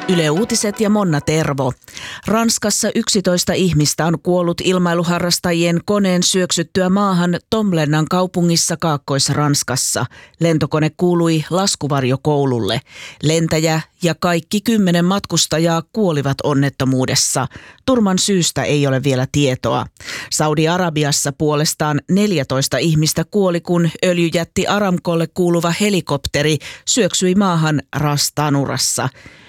Yle Uutiset ja Monna Tervo. Ranskassa 11 ihmistä on kuollut ilmailuharrastajien koneen syöksyttyä maahan Tomblennan kaupungissa Kaakkois-Ranskassa. Lentokone kuului laskuvarjokoululle. Lentäjä ja kaikki 10 matkustajaa kuolivat onnettomuudessa. Turman syystä ei ole vielä tietoa. Saudi-Arabiassa puolestaan 14 ihmistä kuoli, kun öljyjätti Aramcolle kuuluva helikopteri syöksyi maahan Ras Tanurassa.